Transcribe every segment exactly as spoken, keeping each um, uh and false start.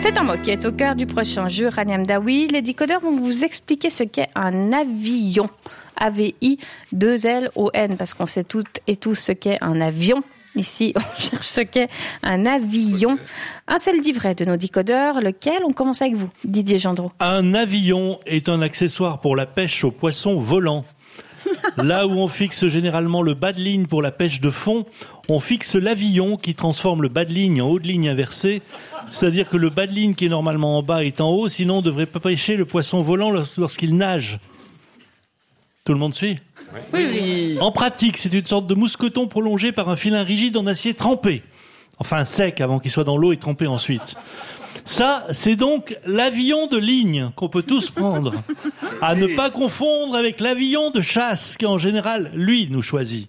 C'est un mot qui est au cœur du prochain jeu Raniam Daoui. Les décodeurs vont vous expliquer ce qu'est un avion. A V I deux L O N, parce qu'on sait toutes et tous ce qu'est un avion. Ici, on cherche ce qu'est un avion. Un seul dit vrai de nos décodeurs, lequel? On commence avec vous, Didier Gendreau. Un avion est un accessoire pour la pêche aux poissons volants. Là où on fixe généralement le bas de ligne pour la pêche de fond, on fixe l'avion qui transforme le bas de ligne en haut de ligne inversé. C'est-à-dire que le bas de ligne qui est normalement en bas est en haut, sinon on ne devrait pas pêcher le poisson volant lorsqu'il nage. Tout le monde suit ? Oui, oui. En pratique, c'est une sorte de mousqueton prolongé par un filin rigide en acier trempé. Enfin sec avant qu'il soit dans l'eau et trempé ensuite. Ça, c'est donc l'avion de ligne qu'on peut tous prendre. À ne pas confondre avec l'avion de chasse qui, en général, lui, nous choisit.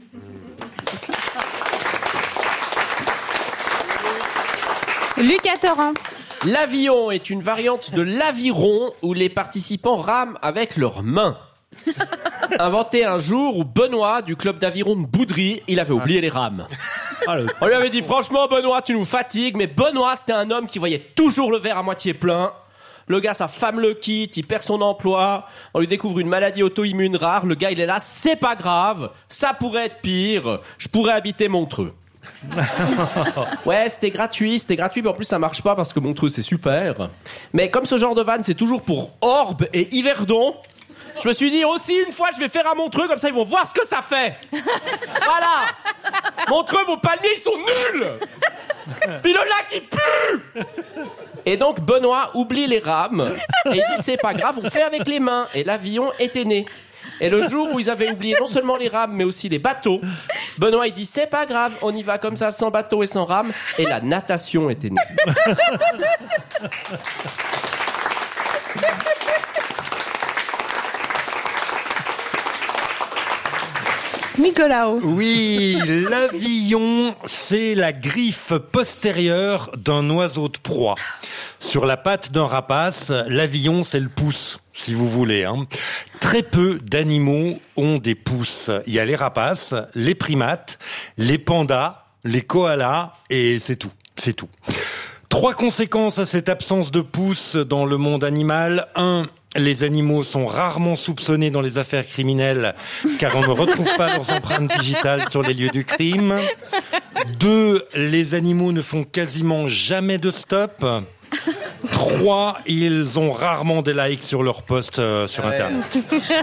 Lucas Torrent. L'avion est une variante de l'aviron où les participants rament avec leurs mains. Inventé un jour où Benoît, du club d'aviron de Boudry, il avait oublié les rames. On lui avait dit, franchement, Benoît, tu nous fatigues. Mais Benoît, c'était un homme qui voyait toujours le verre à moitié plein. Le gars, sa femme le quitte, il perd son emploi. On lui découvre une maladie auto-immune rare. Le gars, il est là, c'est pas grave. Ça pourrait être pire. Je pourrais habiter Montreux. Ouais, c'était gratuit, c'était gratuit, mais en plus ça marche pas parce que Montreux, c'est super. Mais comme ce genre de vanne, c'est toujours pour Orbe et Yverdon, je me suis dit aussi une fois je vais faire à Montreux, comme ça ils vont voir ce que ça fait. Voilà. Montreux, vos palmiers ils sont nuls. Puis le lac il pue. Et donc Benoît oublie les rames et il dit c'est pas grave, on fait avec les mains. Et l'avion était né. Et le jour où ils avaient oublié non seulement les rames mais aussi les bateaux, Benoît il dit c'est pas grave, on y va comme ça sans bateau et sans rames. Et la natation était née. Nicolas. Oui, l'avion, c'est la griffe postérieure d'un oiseau de proie. Sur la patte d'un rapace, l'avion, c'est le pouce, si vous voulez. Hein. Très peu d'animaux ont des pouces. Il y a les rapaces, les primates, les pandas, les koalas, et c'est tout, c'est tout. Trois conséquences à cette absence de pouce dans le monde animal. Un, les animaux sont rarement soupçonnés dans les affaires criminelles car on ne retrouve pas leurs empreintes digitales sur les lieux du crime. Deux, les animaux ne font quasiment jamais de stop. Trois, ils ont rarement des likes sur leurs posts euh, sur Internet.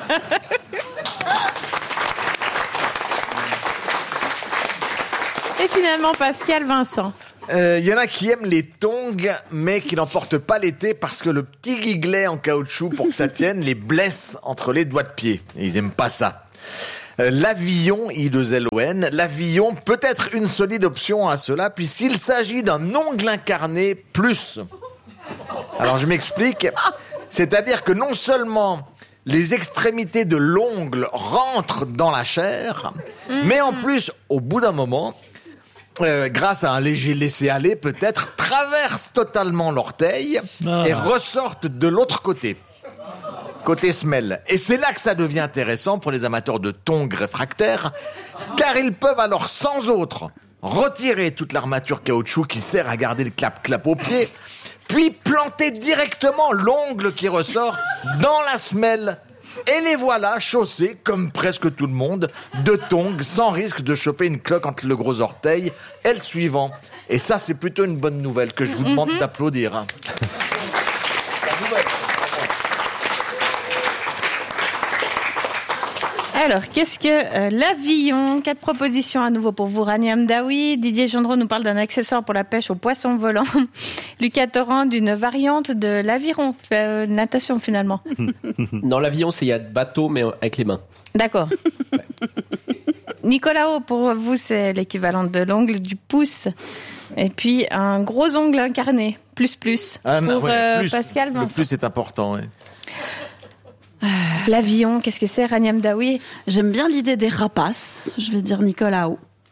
Et finalement, Pascal Vincent. Il euh, y en a qui aiment les tongs, mais qui n'en portent pas l'été parce que le petit guiglet en caoutchouc pour que ça tienne les blesse entre les doigts de pied. Et ils aiment pas ça. Euh, l'avion, I deux L O N, l'avion peut être une solide option à cela puisqu'il s'agit d'un ongle incarné plus. Alors je m'explique. C'est-à-dire que non seulement les extrémités de l'ongle rentrent dans la chair, mmh. mais en plus, au bout d'un moment, Euh, grâce à un léger laisser-aller peut-être, traversent totalement l'orteil ah. et ressortent de l'autre côté, côté semelle. Et c'est là que ça devient intéressant pour les amateurs de tongs réfractaires, car ils peuvent alors sans autre retirer toute l'armature caoutchouc qui sert à garder le clap-clap au pied, puis planter directement l'ongle qui ressort dans la semelle. Et les voilà chaussés, comme presque tout le monde, de tongs, sans risque de choper une cloque entre le gros orteil et le suivant. Et ça, c'est plutôt une bonne nouvelle que je vous demande mm-hmm. d'applaudir. Alors, qu'est-ce que euh, l'avion? Quatre propositions à nouveau pour vous, Raniam Daoui. Didier Gendreau nous parle d'un accessoire pour la pêche aux poissons volants. Lucas Torrent d'une variante de l'aviron, euh, natation finalement. Non, l'avion, c'est il y a de bateau, mais avec les mains. D'accord. Ouais. Nicolas, pour vous, c'est l'équivalent de l'ongle du pouce. Et puis, un gros ongle incarné, plus plus. Ah, pour ouais, euh, plus, Pascal Vincent. Le plus est important, oui. L'avion, qu'est-ce que c'est, Raniam Daoui? J'aime bien l'idée des rapaces. Je vais dire Nicolas.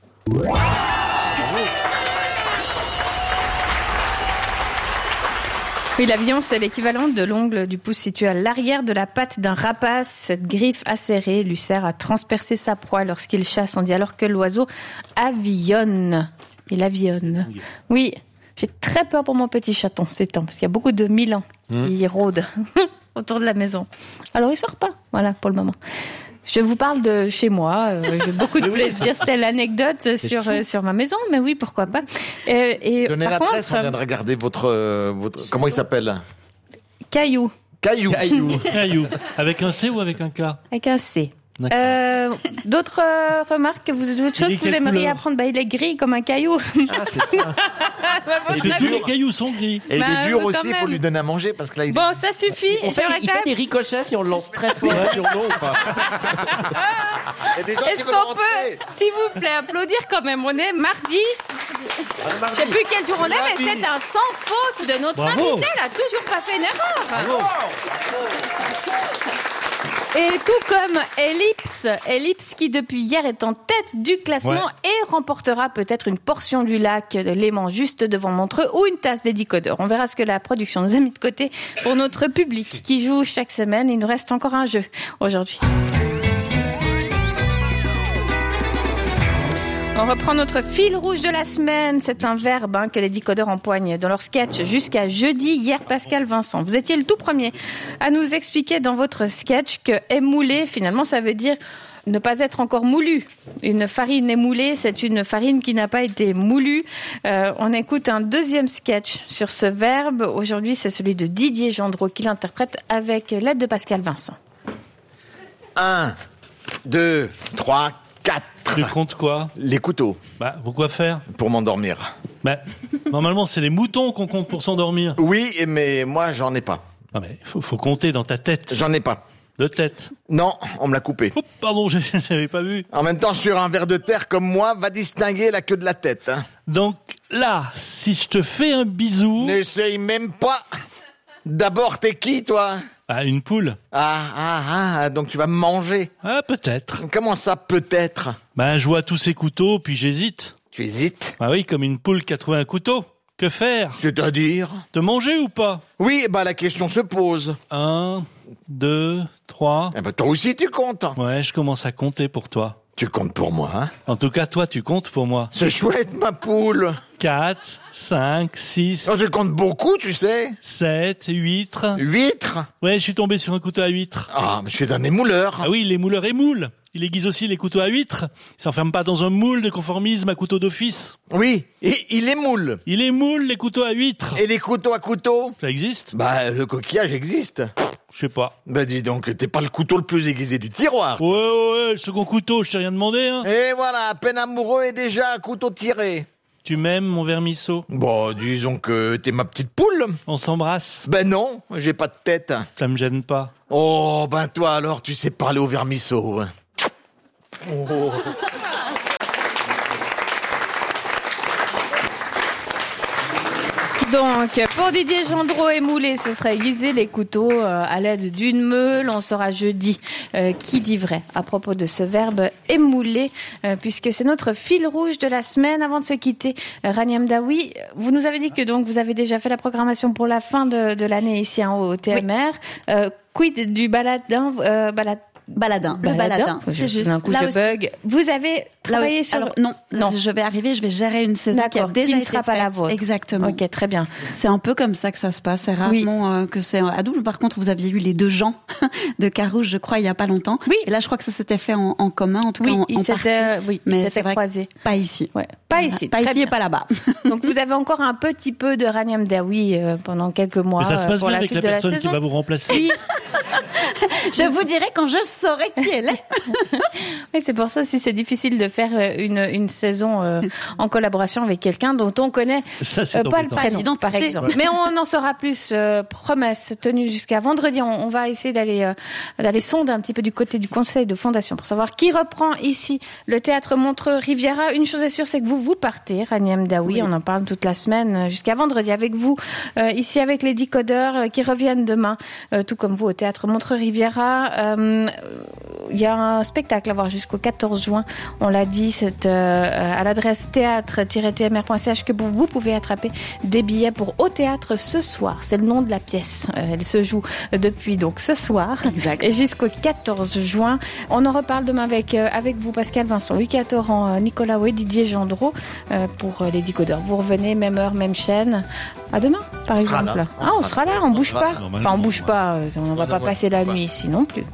Oui, l'avion, c'est l'équivalent de l'ongle du pouce situé à l'arrière de la patte d'un rapace. Cette griffe acérée lui sert à transpercer sa proie lorsqu'il chasse. On dit alors que l'oiseau avionne. Il avionne. Oui. J'ai très peur pour mon petit chaton ces temps, parce qu'il y a beaucoup de Milan Mmh. qui rôdent autour de la maison. Alors il sort pas, voilà, pour le moment. Je vous parle de chez moi, euh, j'ai beaucoup de plaisir. C'était l'anecdote sur, euh, sur ma maison, mais oui, pourquoi pas. Euh, et Donnez par l'adresse, contre, on vient de regarder votre, euh, votre... Comment il s'appelle? Caillou, Caillou. Caillou. Caillou. Avec un C ou avec un K? avec un C. D'accord. Euh, d'autres euh, remarques, vous, d'autres choses dit que vous quelle aimeriez couleur apprendre? Bah, il est gris comme un caillou. Ah, c'est ça. Parce que tous les cailloux sont gris. Et il Bah, est dur quand aussi, il faut même. lui donner à manger parce que là, il est... Bon, ça suffit. On fait, J'aimerais il quand fait même- des ricochets si on le lance très fort sur l'eau ou pas? Il y a des gens qui Est-ce veulent qu'on rentrer. peut, s'il vous plaît, applaudir quand même? On est mardi. Je sais plus quel jour on est, mais c'est un sans faute de notre Bravo. invité. Elle a toujours pas fait une erreur. Et tout comme Ellipse, Ellipse qui depuis hier est en tête du classement Ouais. et remportera peut-être une portion du lac de Léman juste devant Montreux ou une tasse des décodeurs. On verra ce que la production nous a mis de côté pour notre public qui joue chaque semaine. Il nous reste encore un jeu aujourd'hui. On reprend notre fil rouge de la semaine. C'est un verbe hein, que les décodeurs empoignent dans leur sketch jusqu'à jeudi. Hier, Pascal Vincent, vous étiez le tout premier à nous expliquer dans votre sketch que émouler, finalement, ça veut dire ne pas être encore moulu. Une farine émoulée, c'est une farine qui n'a pas été moulue. Euh, on écoute un deuxième sketch sur ce verbe. Aujourd'hui, c'est celui de Didier Gendreau qui l'interprète avec l'aide de Pascal Vincent. Un, deux, trois, quatre. Tu comptes quoi? Les couteaux Bah, pourquoi faire? pour m'endormir. Bah, normalement, c'est les moutons qu'on compte pour s'endormir. Oui, mais moi, j'en ai pas. Non mais, faut, faut compter dans ta tête. J'en ai pas. De tête. Non, on me l'a coupé. Oups, pardon, j'ai- j'avais pas vu. En même temps, sur un ver de terre comme moi, va distinguer la queue de la tête. Hein. Donc, là, si je te fais un bisou... N'essaye même pas. D'abord, t'es qui, toi? Ah, une poule? Ah, ah, ah, donc tu vas me manger. Ah, peut-être. Comment ça, peut-être? Ben, je vois tous ces couteaux, puis j'hésite. Tu hésites? Ah oui, comme une poule qui a trouvé un couteau. Que faire? C'est-à-dire? Te manger ou pas? Oui, bah la question se pose. Un, deux, trois... Eh ben, toi aussi, tu comptes. Ouais, je commence à compter pour toi. Tu comptes pour moi, hein? En tout cas, toi, tu comptes pour moi. C'est chouette, ma poule. Quatre, cinq, six, Oh, tu comptes beaucoup, tu sais. sept, huîtres. Huîtres. Ouais, je suis tombé sur un couteau à huîtres. Ah, mais je suis un émouleur. Ah oui, les mouleurs émoulent. Il aiguise aussi les couteaux à huîtres. Il s'enferme pas dans un moule de conformisme à couteau d'office. Oui, et il émoule. Il émoule les couteaux à huîtres. Et les couteaux à couteau? Ça existe? Bah, le coquillage existe. Je sais pas. Bah, dis donc, t'es pas le couteau le plus aiguisé du tiroir. Ouais, ouais, ouais, le second couteau, je t'ai rien demandé, hein. Et voilà, à peine amoureux et déjà un couteau tiré. Tu m'aimes, mon vermisseau? Bon, disons que t'es ma petite poule. On s'embrasse. Ben non, j'ai pas de tête. Ça me gêne pas. Oh, ben toi alors, tu sais parler au vermisseau. Oh. Donc, pour Didier Gendreau émoulé, ce serait aiguiser les couteaux euh, à l'aide d'une meule. On saura jeudi euh, qui dit vrai à propos de ce verbe émouler, euh, puisque c'est notre fil rouge de la semaine. Avant de se quitter, euh, Rania Mdaoui, vous nous avez dit que donc vous avez déjà fait la programmation pour la fin de, de l'année ici hein, au T M R. Euh, quid du baladin euh, balad... Baladin, le baladin, c'est juste. D'un coup, Là je aussi. bug. Vous avez Là, travaillé oui. sur... Alors, non, Non. je vais arriver, je vais gérer une saison qui a D'accord, déjà qui ne été sera pas la faite. vôtre. Exactement. Ok, très bien. C'est un peu comme ça que ça se passe. C'est rarement euh, que c'est à double. Par contre, vous aviez eu les deux gens de Carouge, je crois, il y a pas longtemps. Oui. Et là, je crois que ça s'était fait en, en commun, en tout Oui, cas en, ils en partie. s'étaient oui, ils Mais s'étaient c'est vrai que croisés. pas ici. Ouais, pas Voilà. ici. Pas très ici et bien. pas là-bas. Donc vous avez encore un petit peu de Rania Mdaoui euh, pendant quelques mois Mais ça se euh, passe pour bien la avec suite la de la personne qui saison. va vous remplacer. Oui, Je vous dirai quand je saurai qui elle est. oui, c'est pour ça si c'est difficile de faire euh, une une saison euh, en collaboration avec quelqu'un dont on connaît Ça, c'est euh, pas le embêtant. prénom, l'identité. par exemple. Mais on en saura plus. Euh, promesse tenue jusqu'à vendredi. On, on va essayer d'aller euh, d'aller sonder un petit peu du côté du conseil de fondation pour savoir qui reprend ici le théâtre Montreux Riviera. Une chose est sûre, c'est que vous vous partez, Rania Mdaoui. Oui. On en parle toute la semaine euh, jusqu'à vendredi avec vous euh, ici avec les décodeurs euh, qui reviennent demain, euh, tout comme vous au théâtre Montreux Riviera. Euh, il y a un spectacle à voir jusqu'au quatorze juin. On l'a dit, c'est euh, à l'adresse théâtre tiret t m r point c h que vous pouvez attraper des billets pour Au Théâtre ce soir. C'est le nom de la pièce. Elle se joue depuis donc ce soir exact. Et jusqu'au quatorze juin. On en reparle demain avec, avec vous, Pascal Vincent, Lucas Torrent, Nicolas Oué, Didier Gendreau euh, pour les décodeurs. Vous revenez, même heure, même chaîne. À demain, par on exemple. Sera là. Ah, on, on sera là, on ne bouge pas. Enfin, on bouge pas, on ne va pas passer la nuit ici non plus.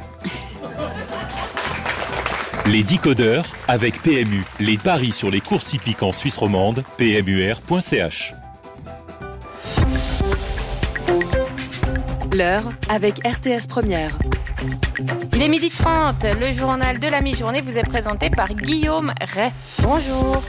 Les décodeurs avec P M U. Les paris sur les courses hippiques en Suisse romande, p m u r point c h. L'heure avec R T S Première. Il est midi trente, le journal de la mi-journée vous est présenté par Guillaume Ray. Bonjour.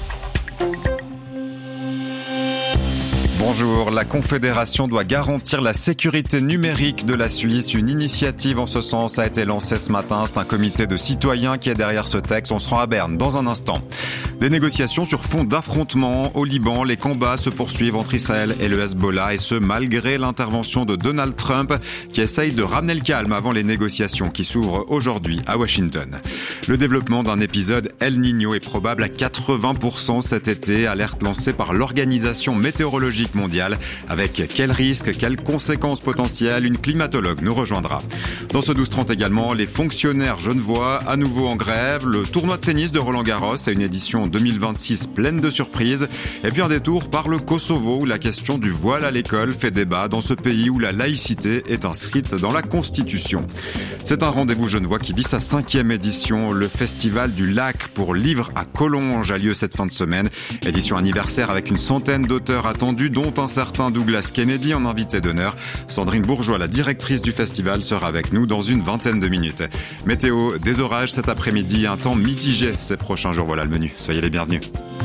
Bonjour, la Confédération doit garantir la sécurité numérique de la Suisse. Une initiative en ce sens a été lancée ce matin. C'est un comité de citoyens qui est derrière ce texte. On se rend à Berne dans un instant. Des négociations sur fond d'affrontement au Liban. Les combats se poursuivent entre Israël et le Hezbollah, et ce malgré l'intervention de Donald Trump qui essaye de ramener le calme avant les négociations qui s'ouvrent aujourd'hui à Washington. Le développement d'un épisode El Niño est probable à quatre-vingts pour cent cet été. Alerte lancée par l'Organisation météorologique mondiale. Avec quels risques, quelles conséquences potentielles, une climatologue nous rejoindra. Dans ce douze trente également, les fonctionnaires genevois à nouveau en grève, le tournoi de tennis de Roland-Garros à une édition deux mille vingt-six pleine de surprises, et puis un détour par le Kosovo où la question du voile à l'école fait débat dans ce pays où la laïcité est inscrite dans la Constitution. C'est un rendez-vous genevois qui vit sa cinquième édition. Le festival du lac pour livres à Collonges a lieu cette fin de semaine. Édition anniversaire avec une centaine d'auteurs attendus, dont un certain Douglas Kennedy en invité d'honneur. Sandrine Bourgeois, la directrice du festival, sera avec nous dans une vingtaine de minutes. Météo, des orages cet après-midi, un temps mitigé ces prochains jours. Voilà le menu. Soyez les bienvenus.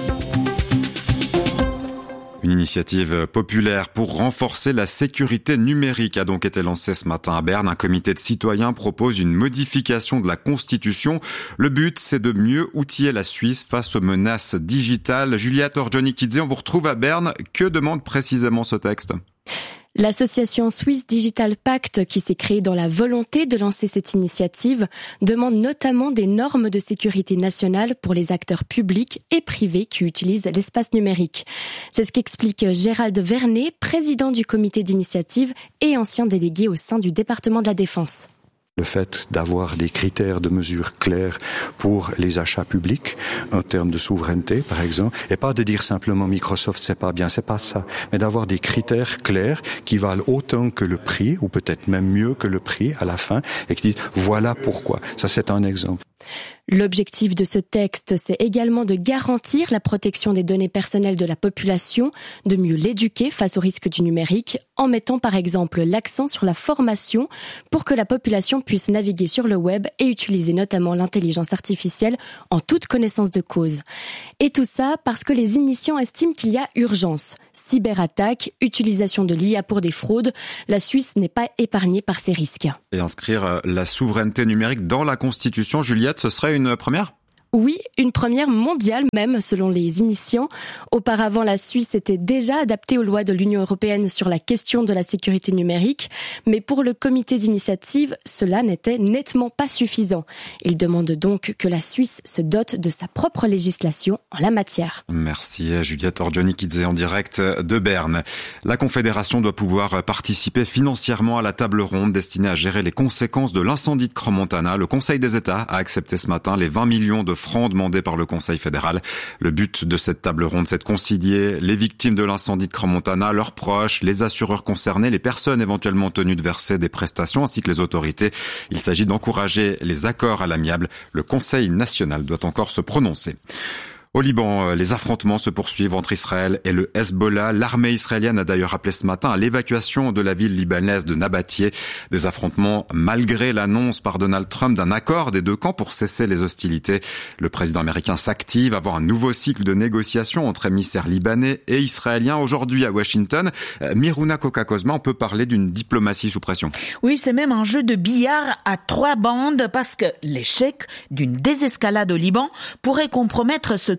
Une initiative populaire pour renforcer la sécurité numérique a donc été lancée ce matin à Berne. Un comité de citoyens propose une modification de la Constitution. Le but, c'est de mieux outiller la Suisse face aux menaces digitales. Juliette Orjonikidze, on vous retrouve à Berne. Que demande précisément ce texte ? L'association Swiss Digital Pact, qui s'est créée dans la volonté de lancer cette initiative, demande notamment des normes de sécurité nationale pour les acteurs publics et privés qui utilisent l'espace numérique. C'est ce qu'explique Gérald Vernet, président du comité d'initiative et ancien délégué au sein du département de la Défense. Le fait d'avoir des critères de mesure clairs pour les achats publics, en termes de souveraineté, par exemple, et pas de dire simplement Microsoft c'est pas bien, c'est pas ça, mais d'avoir des critères clairs qui valent autant que le prix, ou peut-être même mieux que le prix à la fin, et qui disent voilà pourquoi. Ça, c'est un exemple. L'objectif de ce texte, c'est également de garantir la protection des données personnelles de la population, de mieux l'éduquer face aux risques du numérique, en mettant par exemple l'accent sur la formation pour que la population puisse naviguer sur le web et utiliser notamment l'intelligence artificielle en toute connaissance de cause. Et tout ça parce que les initiants estiment qu'il y a urgence. Cyberattaques, utilisation de l'I A pour des fraudes, la Suisse n'est pas épargnée par ces risques. Et inscrire la souveraineté numérique dans la Constitution, Juliette, ce serait une première ? Oui, une première mondiale même, selon les initiants. Auparavant, la Suisse était déjà adaptée aux lois de l'Union européenne sur la question de la sécurité numérique. Mais pour le comité d'initiative, cela n'était nettement pas suffisant. Il demande donc que la Suisse se dote de sa propre législation en la matière. Merci Juliette Orjonikidze en direct de Berne. La Confédération doit pouvoir participer financièrement à la table ronde destinée à gérer les conséquences de l'incendie de Crans-Montana. Le Conseil des États a accepté ce matin les vingt millions de francs demandés par le Conseil fédéral. Le but de cette table ronde, c'est de concilier les victimes de l'incendie de Crans-Montana, leurs proches, les assureurs concernés, les personnes éventuellement tenues de verser des prestations, ainsi que les autorités. Il s'agit d'encourager les accords à l'amiable. Le Conseil national doit encore se prononcer. Au Liban, les affrontements se poursuivent entre Israël et le Hezbollah. L'armée israélienne a d'ailleurs appelé ce matin à l'évacuation de la ville libanaise de Nabatieh. Des affrontements malgré l'annonce par Donald Trump d'un accord des deux camps pour cesser les hostilités. Le président américain s'active à avoir un nouveau cycle de négociations entre émissaires libanais et israéliens aujourd'hui à Washington. Miruna Koka-Kozma, on peut parler d'une diplomatie sous pression. Oui, c'est même un jeu de billard à trois bandes parce que l'échec d'une désescalade au Liban pourrait compromettre ce que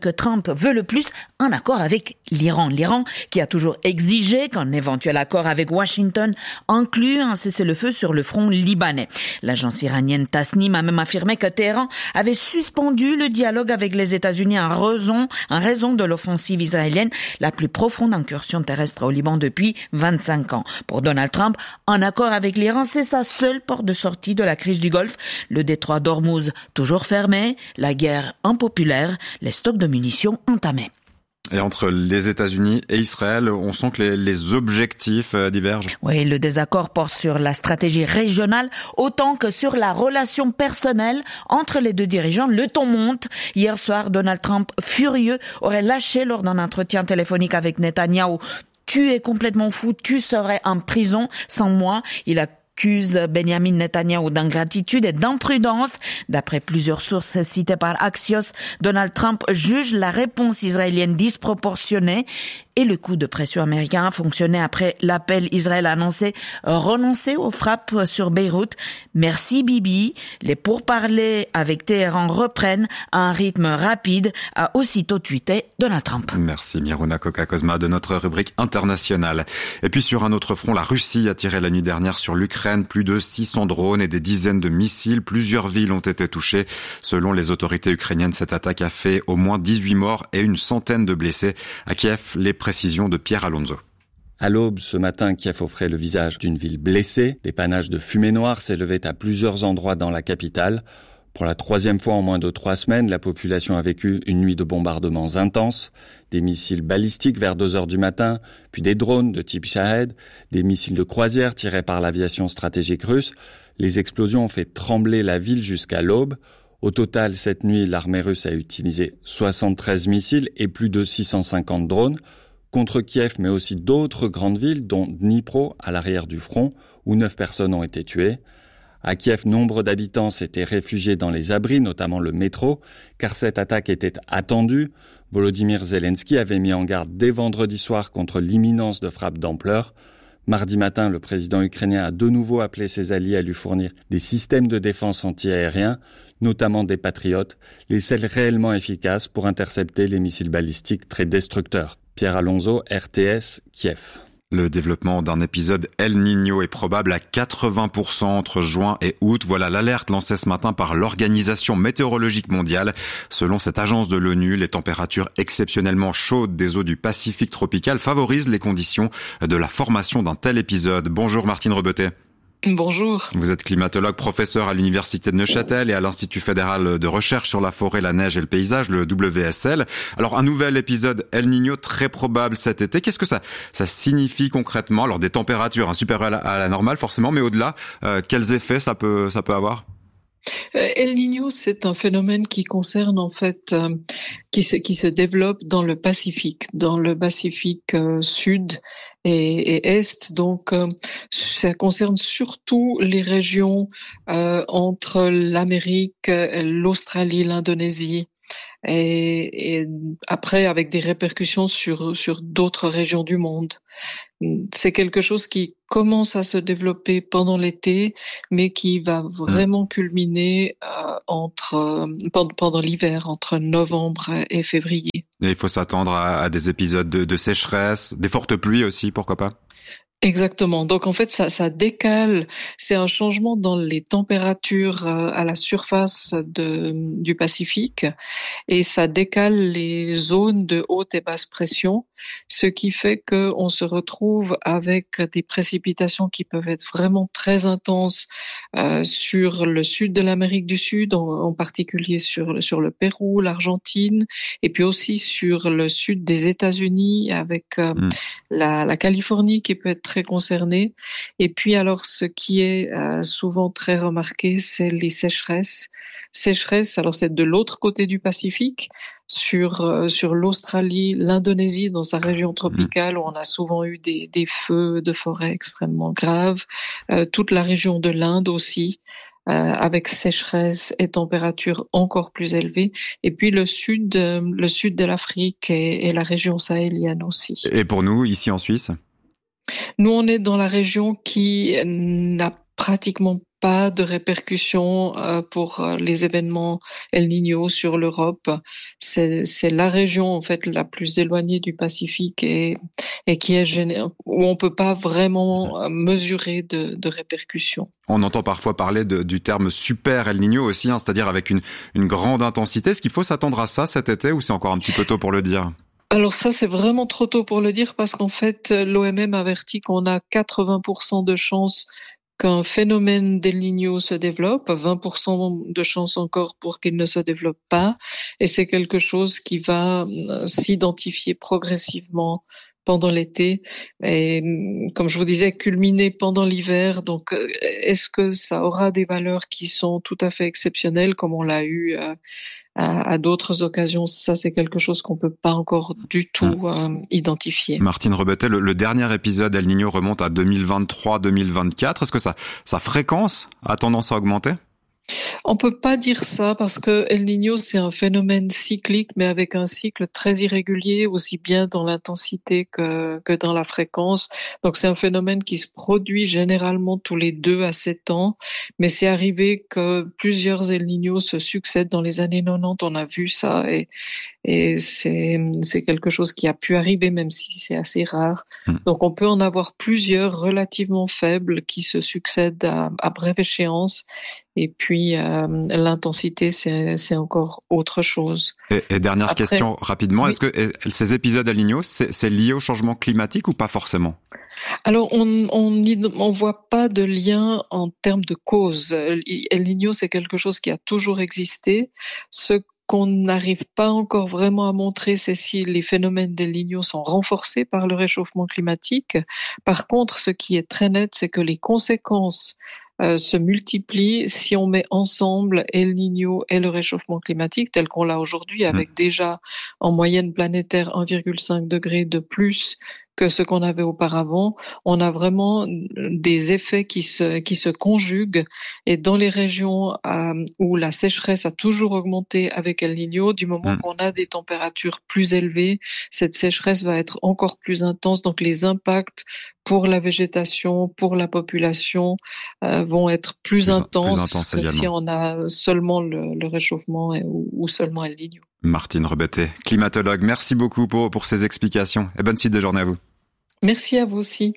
que Trump veut le plus, un accord avec l'Iran. L'Iran qui a toujours exigé qu'un éventuel accord avec Washington inclue un cessez-le-feu sur le front libanais. L'agence iranienne Tasnim a même affirmé que Téhéran avait suspendu le dialogue avec les États-Unis en raison, en raison de l'offensive israélienne, la plus profonde incursion terrestre au Liban depuis vingt-cinq ans. Pour Donald Trump, un accord avec l'Iran, c'est sa seule porte de sortie de la crise du Golfe. Le détroit d'Ormuz toujours fermé, la guerre impopulaire, les stocks de munitions entamés. Et entre les États-Unis et Israël, on sent que les, les objectifs euh, divergent. Oui, le désaccord porte sur la stratégie régionale autant que sur la relation personnelle entre les deux dirigeants. Le ton monte. Hier soir, Donald Trump, furieux, aurait lâché lors d'un entretien téléphonique avec Netanyahou: « Tu es complètement fou, tu serais en prison sans moi ». Il a accuse Benjamin Netanyahou d'ingratitude et d'imprudence. D'après plusieurs sources citées par Axios, Donald Trump juge la réponse israélienne disproportionnée et le coup de pression américain a fonctionné après l'appel. Israël a annoncé renoncer aux frappes sur Beyrouth. Merci Bibi. Les pourparlers avec Téhéran reprennent à un rythme rapide, a aussitôt tweeté Donald Trump. Merci Miruna Koka-Kozma de notre rubrique internationale. Et puis sur un autre front, la Russie a tiré la nuit dernière sur l'Ukraine plus de six cents drones et des dizaines de missiles. Plusieurs villes ont été touchées. Selon les autorités ukrainiennes, cette attaque a fait au moins dix-huit morts et une centaine de blessés. À Kiev, les précisions de Pierre Alonso. À l'aube, ce matin, Kiev offrait le visage d'une ville blessée. Des panaches de fumée noire s'élevaient à plusieurs endroits dans la capitale. Pour la troisième fois en moins de trois semaines, la population a vécu une nuit de bombardements intenses. Des missiles balistiques vers deux heures du matin, puis des drones de type Shahed, des missiles de croisière tirés par l'aviation stratégique russe. Les explosions ont fait trembler la ville jusqu'à l'aube. Au total, cette nuit, l'armée russe a utilisé soixante-treize missiles et plus de six cent cinquante drones contre Kiev, mais aussi d'autres grandes villes, dont Dnipro, à l'arrière du front, où neuf personnes ont été tuées. À Kiev, nombre d'habitants s'étaient réfugiés dans les abris, notamment le métro, car cette attaque était attendue. Volodymyr Zelensky avait mis en garde dès vendredi soir contre l'imminence de frappes d'ampleur. Mardi matin, le président ukrainien a de nouveau appelé ses alliés à lui fournir des systèmes de défense antiaériens, notamment des Patriotes, les seuls réellement efficaces pour intercepter les missiles balistiques très destructeurs. Pierre Alonso, R T S, Kiev. Le développement d'un épisode El Niño est probable à quatre-vingts pour cent entre juin et août. Voilà l'alerte lancée ce matin par l'Organisation météorologique mondiale. Selon cette agence de l'ONU, les températures exceptionnellement chaudes des eaux du Pacifique tropical favorisent les conditions de la formation d'un tel épisode. Bonjour Martine Rebetet. Bonjour. Vous êtes climatologue, professeur à l'Université de Neuchâtel et à l'Institut fédéral de recherche sur la forêt, la neige et le paysage, le W S L. Alors, un nouvel épisode El Niño très probable cet été. Qu'est-ce que ça, ça signifie concrètement? Alors, des températures hein, supérieures à la, à la normale, forcément, mais au-delà, euh, quels effets ça peut, ça peut avoir? El Niño, c'est un phénomène qui concerne en fait, euh, qui se qui se développe dans le Pacifique, dans le Pacifique euh, sud et, et est. Donc, euh, ça concerne surtout les régions euh, entre l'Amérique, l'Australie, l'Indonésie. Et, et après, avec des répercussions sur sur d'autres régions du monde. C'est quelque chose qui commence à se développer pendant l'été, mais qui va vraiment culminer euh, entre euh, pendant, pendant l'hiver, entre novembre et février. Et il faut s'attendre à, à des épisodes de, de sécheresse, des fortes pluies aussi, pourquoi pas? Exactement. Donc en fait, ça, ça décale. C'est un changement dans les températures à la surface de, du Pacifique, et ça décale les zones de haute et basse pression, ce qui fait que on se retrouve avec des précipitations qui peuvent être vraiment très intenses euh, sur le sud de l'Amérique du Sud, en, en particulier sur sur le Pérou, l'Argentine, et puis aussi sur le sud des États-Unis avec euh, mmh. la, la Californie qui peut être très concernée. Et puis alors, ce qui est euh, souvent très remarqué, c'est les sécheresses. Sécheresses, alors c'est de l'autre côté du Pacifique, sur euh, sur l'Australie, l'Indonésie, dans sa région tropicale, où on a souvent eu des, des feux de forêt extrêmement graves. Euh, toute la région de l'Inde aussi, euh, avec sécheresse et températures encore plus élevées. Et puis le sud, euh, le sud de l'Afrique et, et la région sahélienne aussi. Et pour nous, ici en Suisse ? Nous, on est dans la région qui n'a pratiquement pas de répercussions euh, pour euh, les événements El Niño sur l'Europe. C'est, c'est la région en fait la plus éloignée du Pacifique et, et qui est géné- où on peut pas vraiment euh, mesurer de, de répercussions. On entend parfois parler de, du terme super El Niño aussi, hein, c'est-à-dire avec une, une grande intensité. Est-ce qu'il faut s'attendre à ça cet été ou c'est encore un petit peu tôt pour le dire ? Alors ça, c'est vraiment trop tôt pour le dire parce qu'en fait, l'O M M avertit qu'on a quatre-vingts pour cent de chances qu'un phénomène d'El Niño se développe, vingt pour cent de chances encore pour qu'il ne se développe pas, et c'est quelque chose qui va euh, s'identifier progressivement pendant l'été et, comme je vous disais, culminer pendant l'hiver. Donc, est-ce que ça aura des valeurs qui sont tout à fait exceptionnelles comme on l'a eu euh, à, à d'autres occasions? Ça, c'est quelque chose qu'on peut pas encore du tout euh, identifier. Martine Rebetet, le, le dernier épisode El Niño remonte à deux mille vingt-trois deux mille vingt-quatre. Est-ce que ça, sa fréquence a tendance à augmenter ? On peut pas dire ça parce que El Niño, c'est un phénomène cyclique, mais avec un cycle très irrégulier, aussi bien dans l'intensité que, que dans la fréquence. Donc, c'est un phénomène qui se produit généralement tous les deux à sept ans, mais c'est arrivé que plusieurs El Niños se succèdent dans les années quatre-vingt-dix. On a vu ça et, et c'est, c'est quelque chose qui a pu arriver, même si c'est assez rare. Mmh. Donc, on peut en avoir plusieurs relativement faibles qui se succèdent à, à brève échéance. Et puis, euh, l'intensité, c'est, c'est encore autre chose. Et, et dernière Après, question, rapidement, oui. Est-ce que ces épisodes El Niño, c'est, c'est lié au changement climatique ou pas forcément ? Alors, on on on voit pas de lien en termes de cause. El Niño, c'est quelque chose qui a toujours existé. Ce qu'on n'arrive pas encore vraiment à montrer, c'est si les phénomènes d'El Niño sont renforcés par le réchauffement climatique. Par contre, ce qui est très net, c'est que les conséquences Euh, se multiplient si on met ensemble El Niño et le réchauffement climatique tel qu'on l'a aujourd'hui, avec mmh. déjà en moyenne planétaire un virgule cinq degré de plus que ce qu'on avait auparavant. On a vraiment des effets qui se qui se conjuguent et dans les régions euh, où la sécheresse a toujours augmenté avec El Niño, du moment mmh. qu'on a des températures plus élevées, cette sécheresse va être encore plus intense. Donc les impacts pour la végétation, pour la population, euh, vont être plus, plus intenses plus intense que également. Si on a seulement le, le réchauffement et, ou, ou seulement El Niño. Martine Rebetet, climatologue, merci beaucoup pour, pour ces explications et bonne suite de journée à vous. Merci à vous aussi.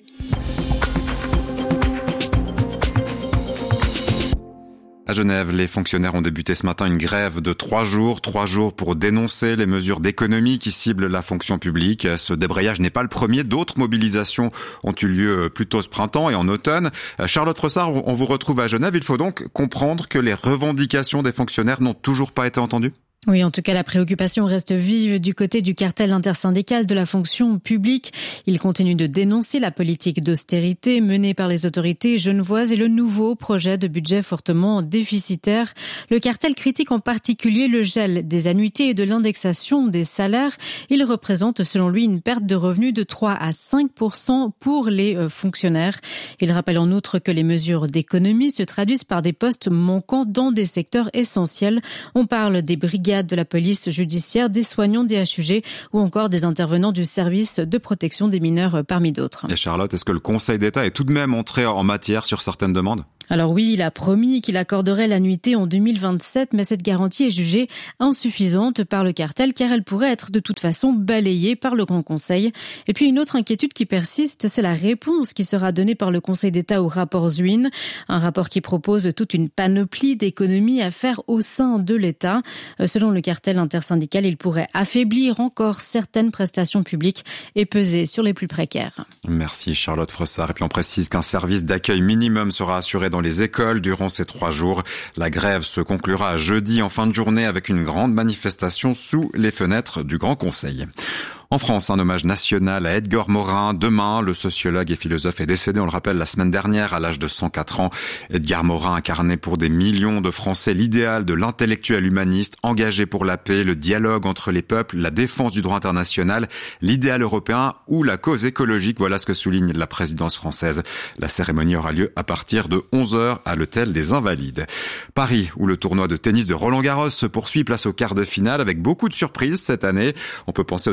À Genève, les fonctionnaires ont débuté ce matin une grève de trois jours, trois jours pour dénoncer les mesures d'économie qui ciblent la fonction publique. Ce débrayage n'est pas le premier. D'autres mobilisations ont eu lieu plus tôt ce printemps et en automne. Charlotte Frossard, on vous retrouve à Genève. Il faut donc comprendre que les revendications des fonctionnaires n'ont toujours pas été entendues ? Oui, en tout cas, la préoccupation reste vive du côté du cartel intersyndical de la fonction publique. Il continue de dénoncer la politique d'austérité menée par les autorités genevoises et le nouveau projet de budget fortement déficitaire. Le cartel critique en particulier le gel des annuités et de l'indexation des salaires. Il représente, selon lui, une perte de revenus de trois à cinq pour cent pour les fonctionnaires. Il rappelle en outre que les mesures d'économie se traduisent par des postes manquants dans des secteurs essentiels. On parle des brigades de la police judiciaire, des soignants des H U G ou encore des intervenants du service de protection des mineurs parmi d'autres. Et Charlotte, est-ce que le Conseil d'État est tout de même entré en matière sur certaines demandes ? Alors oui, il a promis qu'il accorderait l'annuité en deux mille vingt-sept, mais cette garantie est jugée insuffisante par le cartel car elle pourrait être de toute façon balayée par le Grand Conseil. Et puis une autre inquiétude qui persiste, c'est la réponse qui sera donnée par le Conseil d'État au rapport Zuin, un rapport qui propose toute une panoplie d'économies à faire au sein de l'État. Selon le cartel intersyndical, il pourrait affaiblir encore certaines prestations publiques et peser sur les plus précaires. Merci Charlotte Frossard. Et puis on précise qu'un service d'accueil minimum sera assuré dans les écoles durant ces trois jours. La grève se conclura jeudi en fin de journée avec une grande manifestation sous les fenêtres du Grand Conseil. En France, un hommage national à Edgar Morin. Demain, le sociologue et philosophe est décédé, on le rappelle, la semaine dernière à l'âge de cent quatre ans. Edgar Morin incarnait pour des millions de Français l'idéal de l'intellectuel humaniste, engagé pour la paix, le dialogue entre les peuples, la défense du droit international, l'idéal européen ou la cause écologique. Voilà ce que souligne la présidence française. La cérémonie aura lieu à partir de onze heures à l'hôtel des Invalides. Paris, où le tournoi de tennis de Roland-Garros se poursuit, place au quart de finale avec beaucoup de surprises cette année. On peut penser aux éliminations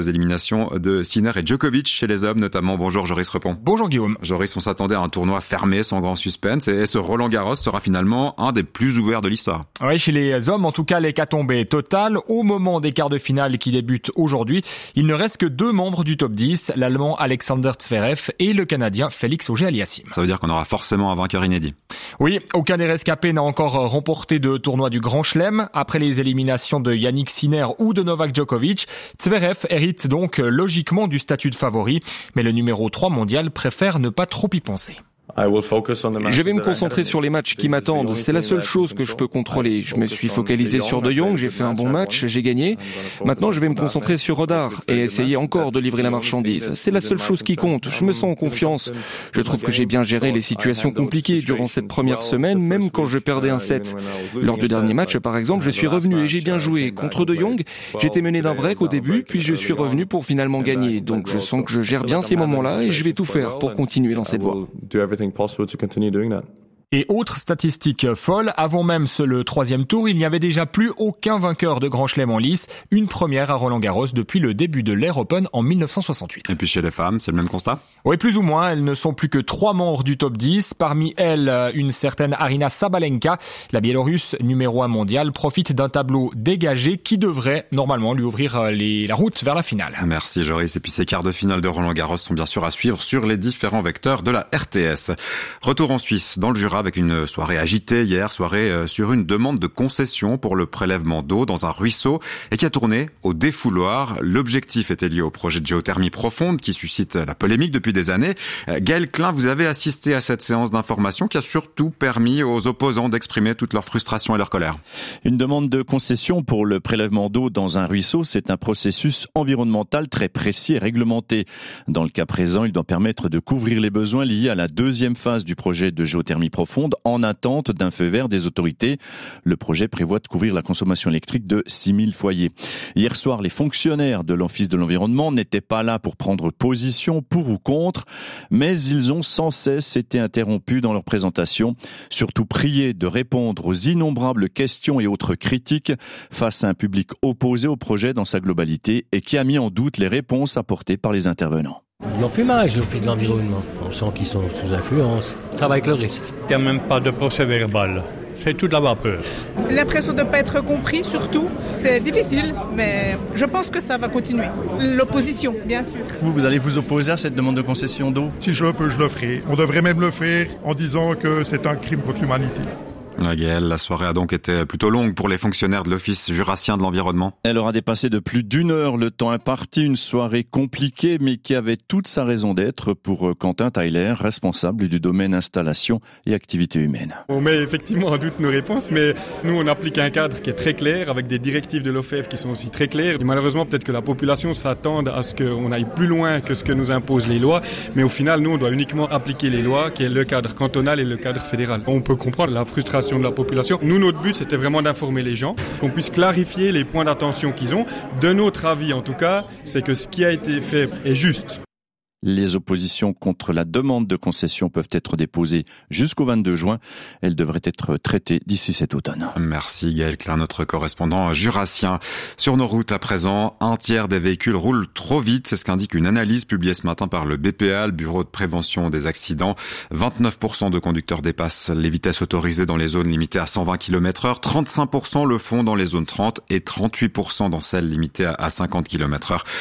progression de Sinner et Djokovic chez les hommes notamment. Bonjour Joris Repon. Bonjour Guillaume. Joris, on s'attendait à un tournoi fermé sans grand suspense et ce Roland Garros sera finalement un des plus ouverts de l'histoire. Oui, chez les hommes, en tout cas, l'hécatombe est totale. Au moment des quarts de finale qui débutent aujourd'hui, il ne reste que deux membres du top dix, l'Allemand Alexander Zverev et le Canadien Félix Auger-Aliassime. Ça veut dire qu'on aura forcément un vainqueur inédit. Oui, aucun des rescapés n'a encore remporté de tournoi du Grand Chelem. Après les éliminations de Yannick Sinner ou de Novak Djokovic, Zverev hérite donc logiquement du statut de favori, mais le numéro trois mondial préfère ne pas trop y penser. Je vais me concentrer sur les matchs qui m'attendent. C'est la seule chose que je peux contrôler. Je me suis focalisé sur De Jong, j'ai fait un bon match, j'ai gagné. Maintenant, je vais me concentrer sur Rodar et essayer encore de livrer la marchandise. C'est la seule chose qui compte. Je me sens en confiance. Je trouve que j'ai bien géré les situations compliquées durant cette première semaine, même quand je perdais un set. Lors du dernier match, par exemple, je suis revenu et j'ai bien joué. Contre De Jong, j'étais mené d'un break au début, puis je suis revenu pour finalement gagner. Donc je sens que je gère bien ces moments-là et je vais tout faire pour continuer dans cette voie. Possible to continue doing that. Et autre statistique folle, avant même ce, le troisième tour, il n'y avait déjà plus aucun vainqueur de Grand Chelem en lice, une première à Roland-Garros depuis le début de l'Air Open en mille neuf cent soixante-huit. Et puis chez les femmes, c'est le même constat ? Oui, plus ou moins, elles ne sont plus que trois membres du top dix, parmi elles une certaine Arina Sabalenka, la Biélorusse numéro un mondial, profite d'un tableau dégagé qui devrait normalement lui ouvrir les, la route vers la finale. Merci Joris, et puis ces quarts de finale de Roland-Garros sont bien sûr à suivre sur les différents vecteurs de la R T S. Retour en Suisse, dans le Jura, avec une soirée agitée hier, soirée sur une demande de concession pour le prélèvement d'eau dans un ruisseau et qui a tourné au défouloir. L'objectif était lié au projet de géothermie profonde qui suscite la polémique depuis des années. Gaël Klein, vous avez assisté à cette séance d'information qui a surtout permis aux opposants d'exprimer toute leur frustration et leur colère. Une demande de concession pour le prélèvement d'eau dans un ruisseau, c'est un processus environnemental très précis et réglementé. Dans le cas présent, il doit permettre de couvrir les besoins liés à la deuxième phase du projet de géothermie profonde en attente d'un feu vert des autorités. Le projet prévoit de couvrir la consommation électrique de six mille foyers. Hier soir, les fonctionnaires de l'Office de l'environnement n'étaient pas là pour prendre position pour ou contre, mais ils ont sans cesse été interrompus dans leur présentation, surtout priés de répondre aux innombrables questions et autres critiques face à un public opposé au projet dans sa globalité et qui a mis en doute les réponses apportées par les intervenants. L'enfumage, l'Office de l'environnement. On sent qu'ils sont sous influence. Ça va avec le risque. Il n'y a même pas de procès verbal. C'est toute la vapeur. L'impression de ne pas être compris, surtout. C'est difficile, mais je pense que ça va continuer. L'opposition, bien sûr. Vous, vous allez vous opposer à cette demande de concession d'eau ? Si je le peux, je le ferai. On devrait même le faire en disant que c'est un crime contre l'humanité. Gaël, la soirée a donc été plutôt longue pour les fonctionnaires de l'Office jurassien de l'environnement. Elle aura dépassé de plus d'une heure le temps imparti, une soirée compliquée mais qui avait toute sa raison d'être pour Quentin Tyler, responsable du domaine installation et activités humaines. On met effectivement en doute nos réponses, mais nous on applique un cadre qui est très clair avec des directives de l'O F E F qui sont aussi très claires. Et malheureusement peut-être que la population s'attend à ce qu'on aille plus loin que ce que nous imposent les lois, mais au final nous on doit uniquement appliquer les lois qui est le cadre cantonal et le cadre fédéral. On peut comprendre la frustration de la population. Nous, notre but, c'était vraiment d'informer les gens, qu'on puisse clarifier les points d'attention qu'ils ont. De notre avis, en tout cas, c'est que ce qui a été fait est juste. Les oppositions contre la demande de concession peuvent être déposées jusqu'au vingt-deux juin. Elles devraient être traitées d'ici cet automne. Merci Gaël Klein, notre correspondant jurassien. Sur nos routes à présent, un tiers des véhicules roulent trop vite. C'est ce qu'indique une analyse publiée ce matin par le B P A, le Bureau de prévention des accidents. vingt-neuf pour cent de conducteurs dépassent les vitesses autorisées dans les zones limitées à cent vingt kilomètres heure. trente-cinq pour cent le font dans les zones trente et trente-huit pour cent dans celles limitées à cinquante kilomètres heure.